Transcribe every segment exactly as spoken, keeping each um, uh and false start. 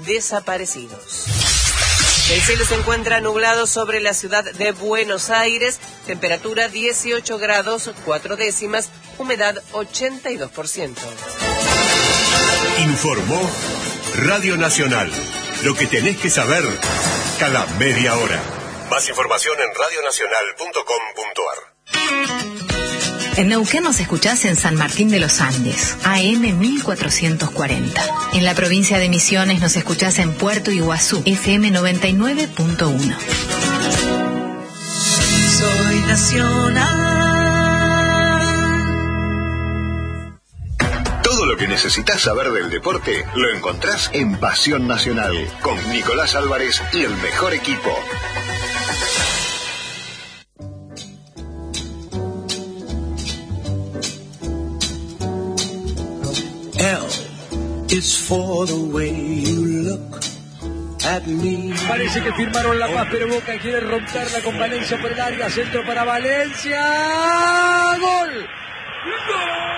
desaparecidos. El cielo se encuentra nublado sobre la ciudad de Buenos Aires, temperatura dieciocho grados cuatro décimas, humedad ochenta y dos por ciento. Informó Radio Nacional. Lo que tenés que saber cada media hora. Más información en radio nacional punto com punto ar. En Neuquén nos escuchás en San Martín de los Andes, A M mil cuatrocientos cuarenta. En la provincia de Misiones nos escuchás en Puerto Iguazú, F M noventa y nueve punto uno. Soy nacional. Todo lo que necesitas saber del deporte lo encontrás en Pasión Nacional, con Nicolás Álvarez y el mejor equipo. Parece que firmaron la paz, pero Boca quiere romperla con Valencia por el área. Centro para Valencia. ¡Gol! ¡Gol!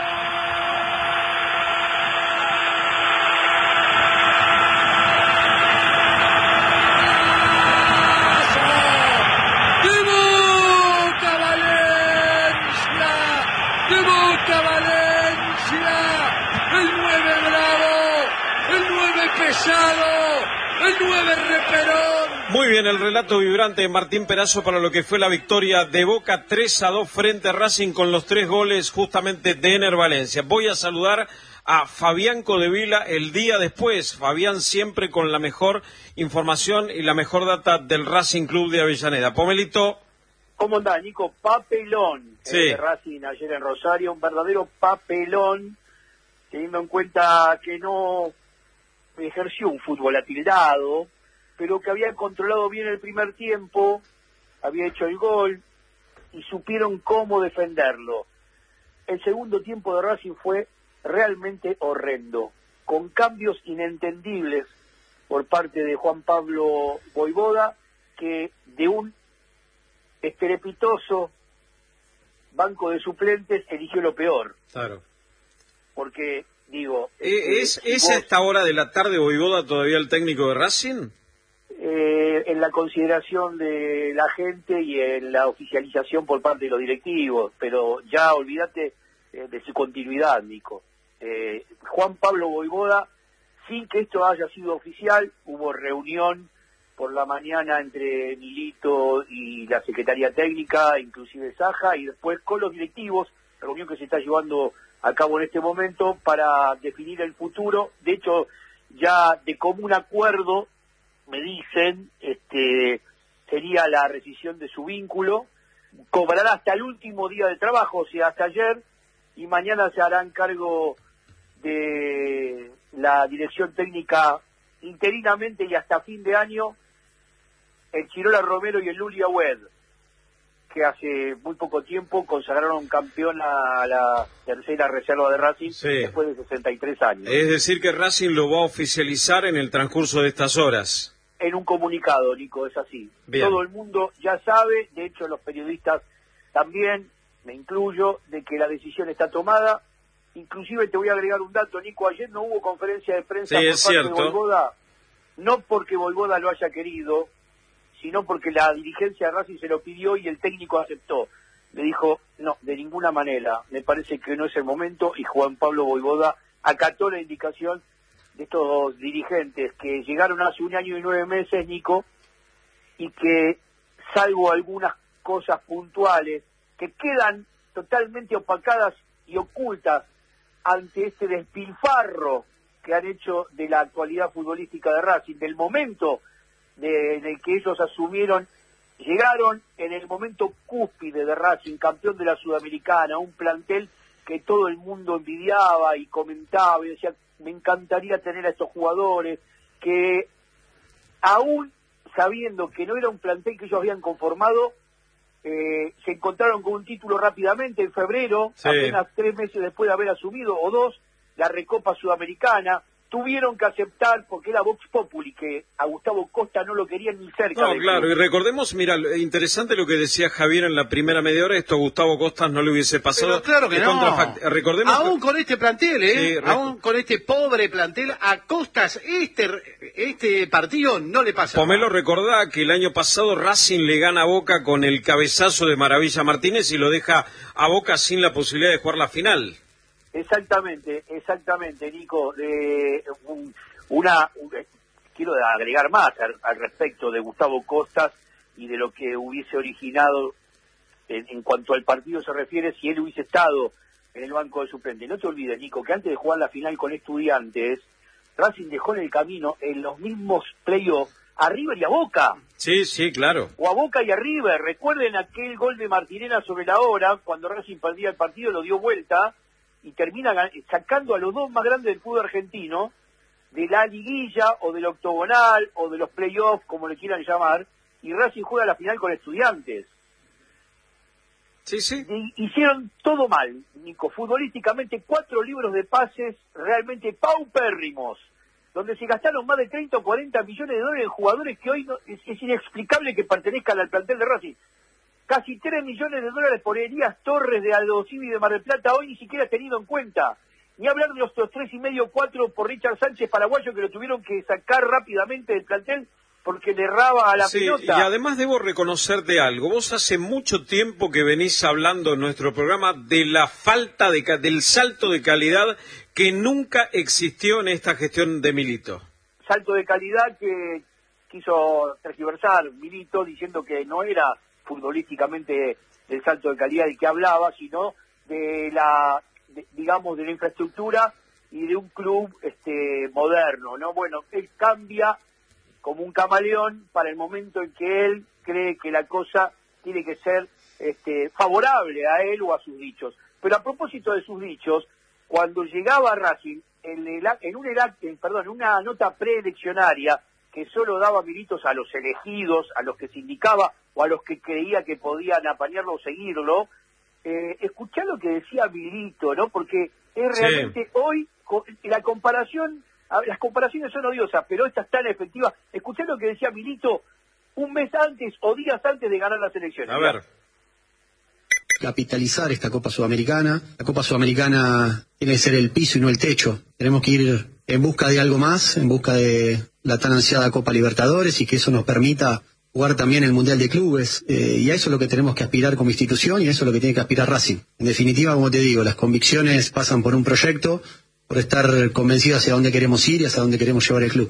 El nueve Reperón. Muy bien, el relato vibrante de Martín Perazo para lo que fue la victoria de Boca tres a dos frente a Racing con los tres goles justamente de Ener Valencia. Voy a saludar a Fabián Codevila el día después. Fabián siempre con la mejor información y la mejor data del Racing Club de Avellaneda. Pomelito. ¿Cómo andás, Nico? Papelón. Sí. El de Racing ayer en Rosario, un verdadero papelón, teniendo en cuenta que no ejerció un fútbol atildado, pero que había controlado bien el primer tiempo, había hecho el gol y supieron cómo defenderlo. El segundo tiempo de Racing fue realmente horrendo, con cambios inentendibles por parte de Juan Pablo Voivoda, que de un estrepitoso banco de suplentes eligió lo peor. Claro. Porque digo, ¿Es, eh, ¿es a esta hora de la tarde Voivoda todavía el técnico de Racing? Eh, en la consideración de la gente y en la oficialización por parte de los directivos, pero ya olvídate eh, de su continuidad, Nico. Eh, Juan Pablo Voivoda, sin que esto haya sido oficial, hubo reunión por la mañana entre Milito y la Secretaría Técnica, inclusive Saja, y después con los directivos, reunión que se está llevando a cabo en este momento para definir el futuro. De hecho, ya de común acuerdo, me dicen, este, sería la rescisión de su vínculo, cobrará hasta el último día de trabajo, o sea, hasta ayer, y mañana se harán cargo de la dirección técnica interinamente y hasta fin de año el Chirola Romero y el Luli Agüed, que hace muy poco tiempo consagraron campeón a la tercera reserva de Racing, sí, después de sesenta y tres años. Es decir, que Racing lo va a oficializar en el transcurso de estas horas. En un comunicado, Nico, es así. Bien. Todo el mundo ya sabe, de hecho los periodistas también, me incluyo, de que la decisión está tomada. Inclusive te voy a agregar un dato, Nico, ayer no hubo conferencia de prensa sí, por es parte cierto. de Voivoda, no porque Voivoda lo haya querido, sino porque la dirigencia de Racing se lo pidió y el técnico aceptó. Le dijo, no, de ninguna manera, me parece que no es el momento, y Juan Pablo Voivoda acató la indicación de estos dirigentes que llegaron hace un año y nueve meses, Nico, y que, salvo algunas cosas puntuales, que quedan totalmente opacadas y ocultas ante este despilfarro que han hecho de la actualidad futbolística de Racing, del momento de, en el que ellos asumieron, llegaron en el momento cúspide de Racing, campeón de la Sudamericana, un plantel que todo el mundo envidiaba y comentaba y decía, me encantaría tener a estos jugadores, que aún sabiendo que no era un plantel que ellos habían conformado, eh, se encontraron con un título rápidamente en febrero, sí, apenas tres meses después de haber asumido, o dos, la Recopa Sudamericana, tuvieron que aceptar, porque era Vox Populi, que a Gustavo Costa no lo querían ni cerca. No, del claro, club. y recordemos, mira, interesante lo que decía Javier en la primera media hora, esto a Gustavo Costa no le hubiese pasado. Pero claro que no. Contrafact... Recordemos Aún que... con este plantel, ¿eh? Sí, rec... Aún con este pobre plantel, a Costas este, este partido no le pasa. Pomelo, recordá que el año pasado Racing le gana a Boca con el cabezazo de Maravilla Martínez y lo deja a Boca sin la posibilidad de jugar la final. Exactamente, exactamente, Nico. Eh, un, una, un, quiero agregar más al, al respecto de Gustavo Costas y de lo que hubiese originado en, en cuanto al partido se refiere si él hubiese estado en el banco de suplentes. No te olvides, Nico, que antes de jugar la final con Estudiantes, Racing dejó en el camino en los mismos playoffs a River y a Boca. Sí, sí, claro. O a Boca y a River. Recuerden aquel gol de Martinena sobre la hora, cuando Racing perdía el partido, lo dio vuelta y termina sacando a los dos más grandes del fútbol argentino de la liguilla o del octogonal o de los playoffs, como le quieran llamar, y Racing juega la final con Estudiantes. Sí, sí. Y hicieron todo mal, Nico. Futbolísticamente, cuatro libros de pases realmente paupérrimos, donde se gastaron más de treinta o cuarenta millones de dólares en jugadores que hoy no, es, es inexplicable que pertenezcan al plantel de Racing. Casi tres millones de dólares por Elías Torres de Aldo Civi de Mar del Plata, hoy ni siquiera tenido en cuenta. Ni hablar de los tres y medio, cuatro por Richard Sánchez paraguayo, que lo tuvieron que sacar rápidamente del plantel porque le erraba a la sí, pelota. Y además debo reconocerte algo. Vos hace mucho tiempo que venís hablando en nuestro programa de la falta de del salto de calidad que nunca existió en esta gestión de Milito. Salto de calidad que quiso tergiversar Milito diciendo que no era futbolísticamente del salto de calidad del que hablaba, sino de la, de, digamos, de la infraestructura y de un club este moderno, ¿no? Bueno, él cambia como un camaleón para el momento en que él cree que la cosa tiene que ser este, favorable a él o a sus dichos. Pero a propósito de sus dichos, cuando llegaba a Racing, en, el, en, un, en, perdón, en una nota preeleccionaria que solo daba militos a los elegidos, a los que se indicaba o a los que creía que podían apañarlo o seguirlo, eh, escuchá lo que decía Milito, ¿no? Porque es realmente sí. Hoy la comparación, las comparaciones son odiosas, pero esta es tan efectiva. Escuchá lo que decía Milito un mes antes o días antes de ganar las elecciones. A ver. Capitalizar esta Copa Sudamericana. La Copa Sudamericana tiene que ser el piso y no el techo. Tenemos que ir en busca de algo más, en busca de la tan ansiada Copa Libertadores y que eso nos permita jugar también el Mundial de Clubes, eh, y a eso es lo que tenemos que aspirar como institución y a eso es lo que tiene que aspirar Racing. En definitiva, como te digo, las convicciones pasan por un proyecto, por estar convencidos hacia dónde queremos ir y hacia dónde queremos llevar el club.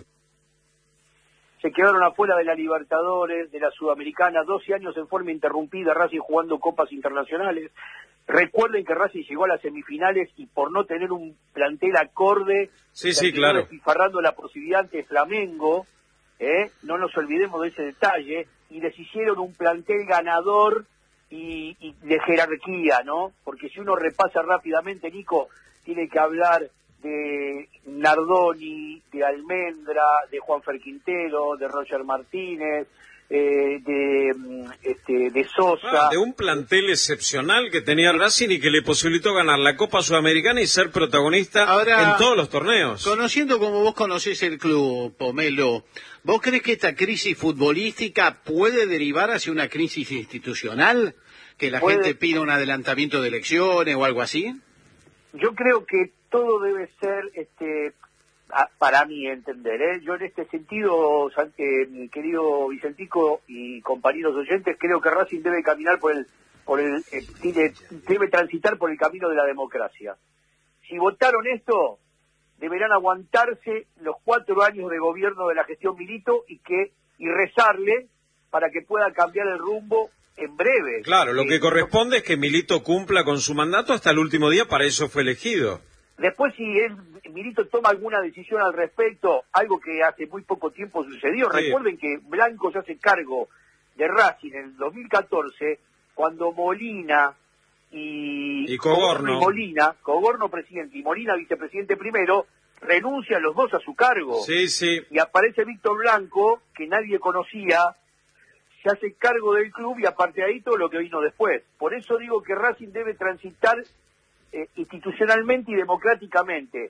Se quedaron afuera de la Libertadores, de la Sudamericana, doce años en forma interrumpida, Racing jugando copas internacionales. Recuerden que Racing llegó a las semifinales y por no tener un plantel acorde, sí, sí, claro, despilfarrando la posibilidad ante Flamengo, ¿eh? No nos olvidemos de ese detalle, y les hicieron un plantel ganador y, y de jerarquía, ¿no? Porque si uno repasa rápidamente, Nico, tiene que hablar de Nardoni, de Almendra, de Juanfer Quintero, de Roger Martínez, eh, de este, de Sosa. Ah, de un plantel excepcional que tenía Racing y que le posibilitó ganar la Copa Sudamericana y ser protagonista ahora, en todos los torneos. Conociendo como vos conocés el club, Pomelo, ¿vos crees que esta crisis futbolística puede derivar hacia una crisis institucional? ¿Que la ¿Puede? gente pida un adelantamiento de elecciones o algo así? Yo creo que todo debe ser, este, a, para mi entender, ¿eh? Yo en este sentido, eh, mi querido Vicentico y compañeros oyentes, creo que Racing debe caminar por el, por el, eh, debe, debe transitar por el camino de la democracia. Si votaron esto, deberán aguantarse los cuatro años de gobierno de la gestión Milito y que y rezarle para que pueda cambiar el rumbo en breve. Claro, lo que eh, corresponde es que Milito cumpla con su mandato hasta el último día, para eso fue elegido. Después, si él, Milito toma alguna decisión al respecto, algo que hace muy poco tiempo sucedió, sí. Recuerden que Blanco se hace cargo de Racing en el dos mil catorce, cuando Molina y, y Cogorno, y Molina, Cogorno presidente y Molina vicepresidente primero, renuncian los dos a su cargo. Sí, sí. Y aparece Víctor Blanco, que nadie conocía, se hace cargo del club y aparte de ahí todo lo que vino después. Por eso digo que Racing debe transitar eh, institucionalmente y democráticamente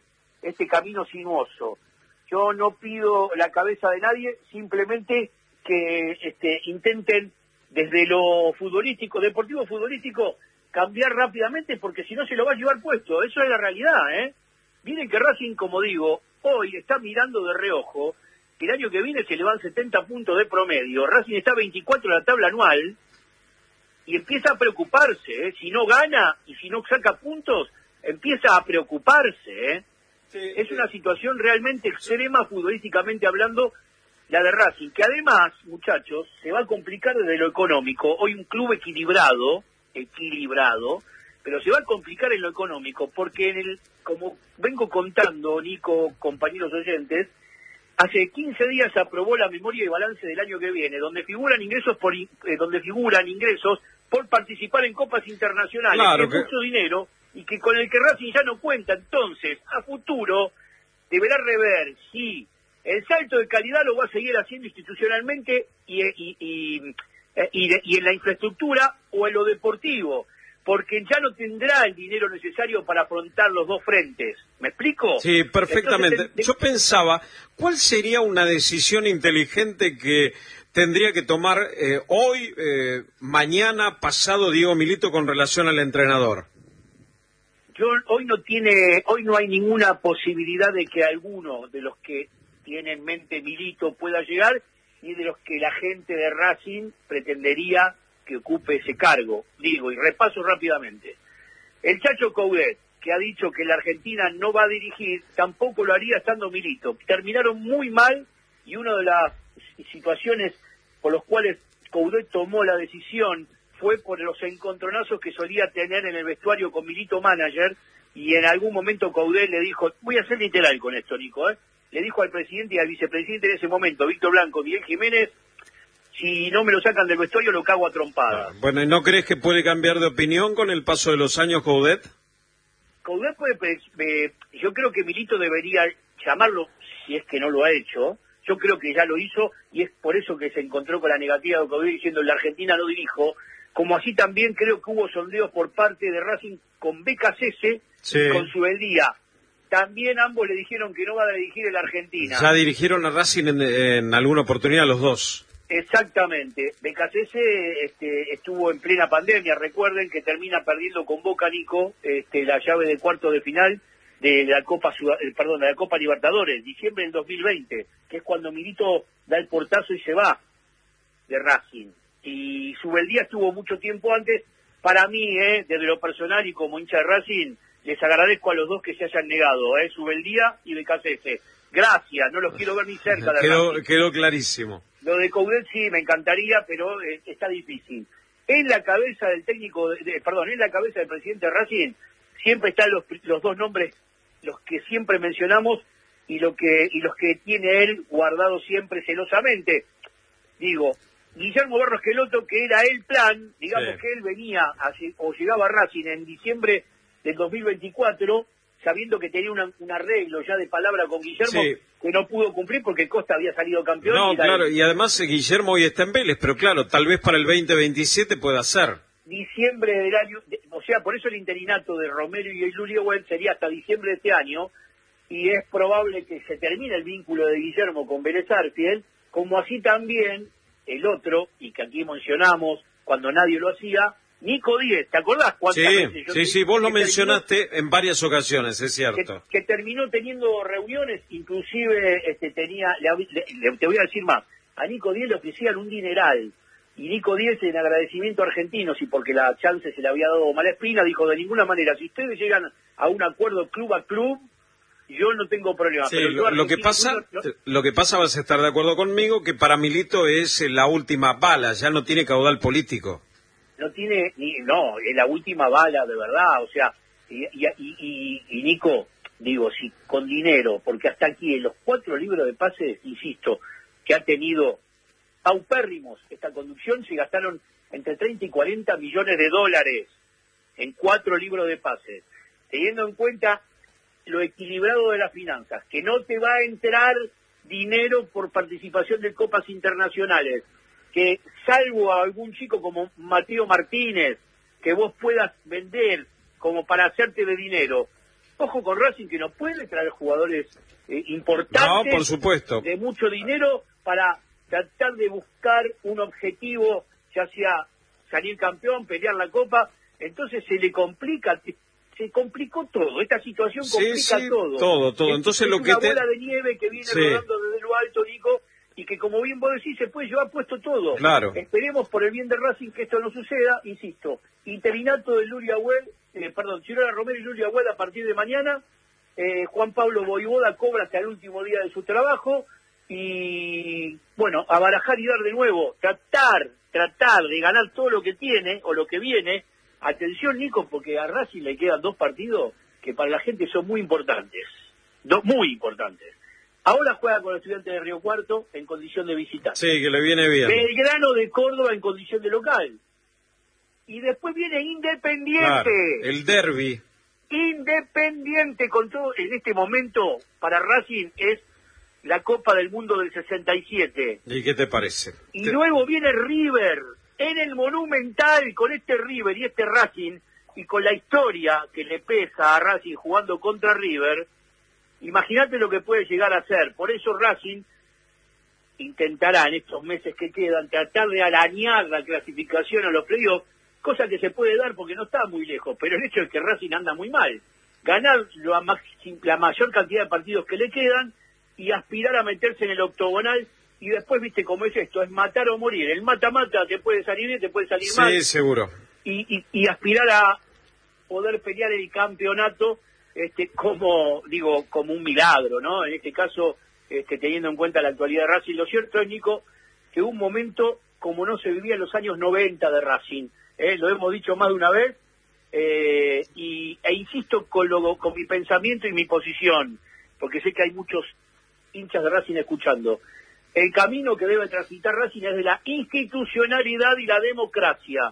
este camino sinuoso. Yo no pido la cabeza de nadie, simplemente que este, intenten desde lo futbolístico, deportivo futbolístico, cambiar rápidamente, porque si no se lo va a llevar puesto. Eso es la realidad, ¿eh? Miren que Racing, como digo, hoy está mirando de reojo que el año que viene se le van setenta puntos de promedio. Racing está veinticuatro en la tabla anual y empieza a preocuparse, ¿eh? Si no gana y si no saca puntos, empieza a preocuparse, ¿eh? Sí, es sí. Una situación realmente extrema futbolísticamente hablando, la de Racing, que además, muchachos, se va a complicar desde lo económico. Hoy un club equilibrado, equilibrado, pero se va a complicar en lo económico, porque en el, como vengo contando, Nico, compañeros oyentes, hace quince días se aprobó la memoria y balance del año que viene, donde figuran ingresos por eh, donde figuran ingresos por participar en copas internacionales, claro que es mucho dinero y que con el que Racing ya no cuenta. Entonces, a futuro deberá rever si el salto de calidad lo va a seguir haciendo institucionalmente y, y, y, y, y en la infraestructura o en lo deportivo, porque ya no tendrá el dinero necesario para afrontar los dos frentes. ¿Me explico? Sí, perfectamente. Entonces, Yo pensaba, ¿cuál sería una decisión inteligente que tendría que tomar eh, hoy, eh, mañana, pasado Diego Milito con relación al entrenador? Yo, hoy no tiene, hoy no hay ninguna posibilidad de que alguno de los que tiene en mente Milito pueda llegar, ni de los que la gente de Racing pretendería que ocupe ese cargo. Digo, y repaso rápidamente. El Chacho Coudet, que ha dicho que la Argentina no va a dirigir, tampoco lo haría estando Milito. Terminaron muy mal, y una de las situaciones por las cuales Coudet tomó la decisión fue por los encontronazos que solía tener en el vestuario con Milito manager, y en algún momento Coudet le dijo, voy a ser literal con esto, Nico, ¿eh? le dijo al presidente y al vicepresidente en ese momento, Víctor Blanco, Miguel Jiménez, si no me lo sacan del vestuario lo cago a trompadas. Bueno, ¿y no crees que puede cambiar de opinión con el paso de los años Coudet? Coudet puede, eh, yo creo que Milito debería llamarlo, si es que no lo ha hecho, yo creo que ya lo hizo, y es por eso que se encontró con la negativa de Coudet diciendo, la Argentina no dirijo, como así también creo que hubo sondeos por parte de Racing con Becasese, sí, y con Subeldía. También ambos le dijeron que no van a dirigir en la Argentina. Ya dirigieron a Racing en, en alguna oportunidad los dos. Exactamente. Becasese este, estuvo en plena pandemia, recuerden que termina perdiendo con Boca, Nico, este, la llave de cuarto de final de la Copa perdón, de la Copa Libertadores, diciembre del dos mil veinte, que es cuando Milito da el portazo y se va de Racing. Y Subeldía estuvo mucho tiempo antes. Para mí, eh, desde lo personal y como hincha de Racing, les agradezco a los dos que se hayan negado, eh, Subeldía y Becasese. Gracias, no los quiero ver ni cerca de quedó, Racing. Quedó clarísimo. Lo de Coudet sí, me encantaría, pero eh, está difícil. En la cabeza del técnico, de, de, perdón, en la cabeza del presidente de Racing, siempre están los, los dos nombres, los que siempre mencionamos, y, lo que, y los que tiene él guardado siempre celosamente. Digo, Guillermo Barros Queloto, que era el plan, digamos sí, que él venía, a, o llegaba a Racing en diciembre del dos mil veinticuatro, sabiendo que tenía una, un arreglo ya de palabra con Guillermo, sí, que no pudo cumplir porque Costa había salido campeón. No, y claro, la... y además eh, Guillermo hoy está en Vélez, pero claro, tal vez para el veinte veintisiete pueda ser. Diciembre del año, de, o sea, por eso el interinato de Romero y Luriewel sería hasta diciembre de este año, y es probable que se termine el vínculo de Guillermo con Vélez Sarsfield, como así también el otro, y que aquí mencionamos cuando nadie lo hacía, Nico Díez. ¿Te acordás cuántas sí, veces? Yo sí, te, sí, vos lo terminó, mencionaste en varias ocasiones, es cierto. Que, que terminó teniendo reuniones, inclusive este tenía, le, le, te voy a decir más, a Nico Díez le ofrecían un dineral, y Nico Díez en agradecimiento a Argentinos, y porque la chance se le había dado Malespina, dijo, de ninguna manera, si ustedes llegan a un acuerdo club a club, yo no tengo problema. Sí, pero lo, lo que pasa, no, no... lo que pasa, vas a estar de acuerdo conmigo, que para Milito es la última bala, ya no tiene caudal político. No tiene, ni no, es la última bala de verdad, o sea, y, y, y, y Nico, digo, si con dinero, porque hasta aquí en los cuatro libros de pases, insisto, que ha tenido paupérrimos esta conducción, se gastaron entre treinta y cuarenta millones de dólares en cuatro libros de pases, teniendo en cuenta lo equilibrado de las finanzas, que no te va a entrar dinero por participación de copas internacionales, que salvo a algún chico como Mateo Martínez, que vos puedas vender como para hacerte de dinero, Ojo con Racing, que no puede traer jugadores eh, importantes, no, por supuesto, de mucho dinero para tratar de buscar un objetivo, ya sea salir campeón, pelear la Copa. Entonces se le complica, se complicó todo, esta situación complica sí, sí, todo. todo, todo. Es, Entonces es lo una que te... bola de nieve que viene sí. rodando desde lo alto, Nico, y que, como bien vos decís, se puede llevar puesto todo. Claro. Esperemos por el bien de Racing que esto no suceda. Insisto, interinato de Luli Agüel, eh, perdón, Chirola Romero y Luli Agüel a partir de mañana. eh, Juan Pablo Voivoda cobra hasta el último día de su trabajo, y bueno, a barajar y dar de nuevo, tratar, tratar de ganar todo lo que tiene, o lo que viene. Atención, Nico, porque a Racing le quedan dos partidos que para la gente son muy importantes, dos muy importantes. Ahora juega con los Estudiantes de Río Cuarto en condición de visitante. Sí, que le viene bien. Belgrano de Córdoba en condición de local. Y después viene Independiente. Claro, el derbi. Independiente, con todo, en este momento, para Racing es la Copa del Mundo del sesenta y siete. ¿Y qué te parece? Y te... luego viene River, en el Monumental, con este River y este Racing, y con la historia que le pesa a Racing jugando contra River. Imagínate lo que puede llegar a ser. Por eso Racing intentará en estos meses que quedan tratar de arañar la clasificación a los playoffs, cosa que se puede dar porque no está muy lejos, pero el hecho es que Racing anda muy mal. Ganar la, la mayor cantidad de partidos que le quedan y aspirar a meterse en el octogonal, y después, viste cómo es esto, es matar o morir. El mata-mata te puede salir bien, te puede salir sí, mal. Sí, seguro. Y, y, y aspirar a poder pelear el campeonato este como digo como un milagro, ¿no? En este caso, este teniendo en cuenta la actualidad de Racing. Lo cierto es, Nico, que un momento como no se vivía en los años noventa de Racing, ¿eh? Lo hemos dicho más de una vez, eh, y e insisto con, lo, con mi pensamiento y mi posición, porque sé que hay muchos hinchas de Racing escuchando. El camino que debe transitar Racing es de la institucionalidad y la democracia,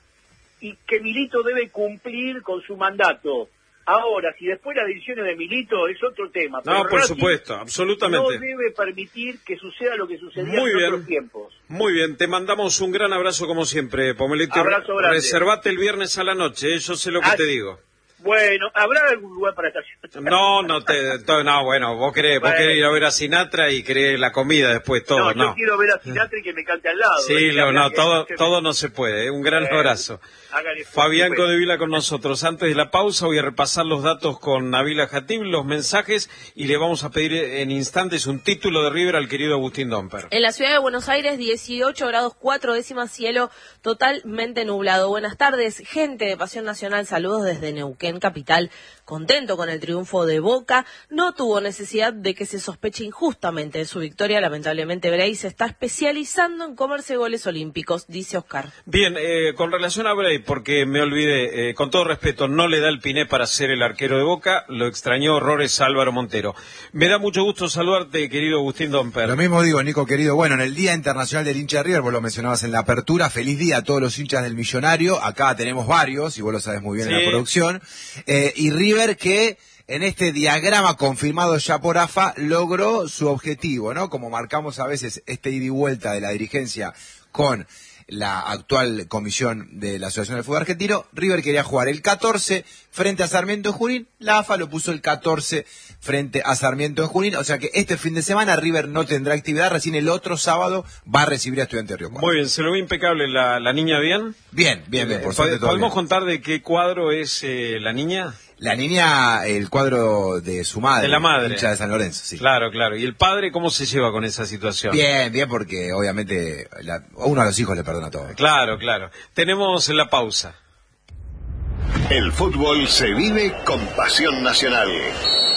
y que Milito debe cumplir con su mandato. Ahora, si después las decisiones de Milito es otro tema. No, por Racing supuesto, absolutamente. no debe permitir que suceda lo que sucedía Muy en bien. otros tiempos. Muy bien, te mandamos un gran abrazo como siempre, Pomelito. Abrazo grande. Reservate el viernes a la noche, ¿eh? Yo sé lo que Ah, te digo. Bueno, ¿habrá algún lugar para estacionar? No, no, te, to- no, bueno, vos querés, Bueno. vos querés ir a ver a Sinatra y querés la comida después, todo, No, no. yo quiero ver a Sinatra y que me cante al lado. Sí, ¿eh? no, no, Que- todo, que- todo no se puede, ¿eh? Un gran Eh, abrazo. hágale fuerte, Fabián pues. Codevila con nosotros. Antes de la pausa voy a repasar los datos con Nabila Jatib, los mensajes, y le vamos a pedir en instantes un título de River al querido Agustín Domper. En la ciudad de Buenos Aires, dieciocho grados cuatro décimas, cielo totalmente nublado. Buenas tardes, gente de Pasión Nacional, saludos desde Neuquén, capital. Contento con el triunfo de Boca, no tuvo necesidad de que se sospeche injustamente de su victoria. Lamentablemente, Bray se está especializando en comerse goles olímpicos, dice Oscar. Bien, eh, con relación a Bray, porque me olvidé, eh, con todo respeto, no le da el piné para ser el arquero de Boca, lo extrañó horrores Álvaro Montero. Me da mucho gusto saludarte, querido Agustín Domper. Lo mismo digo, Nico, querido. Bueno, en el Día Internacional del Hincha de River, vos lo mencionabas en la apertura, feliz día a todos los hinchas del Millonario. Acá tenemos varios, y vos lo sabés muy bien Sí. en la producción. Eh, y River que en este diagrama confirmado ya por A F A logró su objetivo, ¿no? Como marcamos a veces este ida y vuelta de la dirigencia con la actual comisión de la Asociación del Fútbol Argentino, River quería jugar el catorce frente a Sarmiento en Junín, la A F A lo puso el catorce frente a Sarmiento en Junín, o sea que este fin de semana River no tendrá actividad, recién el otro sábado va a recibir a Estudiantes de Río Cuarto. Muy bien, ¿se lo ve impecable la, la niña bien? Bien, bien, bien, por Eh, suerte todo ¿Podemos bien. contar de qué cuadro es eh, la niña? La niña, el cuadro de su madre. De la madre. Hincha de San Lorenzo, sí. Claro, claro. ¿Y el padre cómo se lleva con esa situación? Bien, bien, porque obviamente la, uno a los hijos le perdona todo. Claro, claro. Tenemos la pausa. El fútbol se vive con Pasión Nacional.